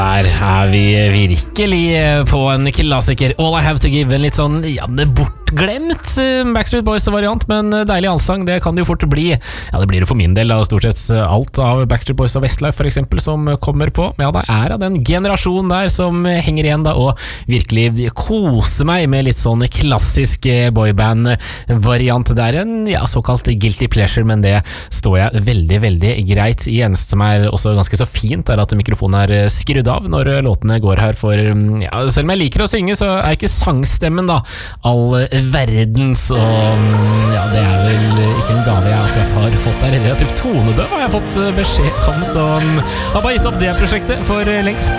Her vi virkelig på en klassiker. All I Have To Give, en litt sånn, ja, det bortglemt Backstreet Boys-variant, men deilig allsang, det kan det jo fort bli. Ja, det blir det for min del, og stort sett alt av Backstreet Boys og Westlife for eksempel, som kommer på. Ja, det av den generasjonen der som henger igjen da, og virkelig koser meg med litt sånn klassisk boyband-variant. Det en, ja, såkalt guilty pleasure, men det står jeg veldig, veldig greit i. Eneste som også ganske så fint at mikrofonen skrudd av når låtene går her, for ja, selv om jeg liker å synge, så ikke sangstemmen da all verdens, og ja, det vel ikke en gave jeg akkurat har fått der. Relativt tonedøv har jeg fått beskjed om, så jeg har bare gitt opp det prosjektet for lengst.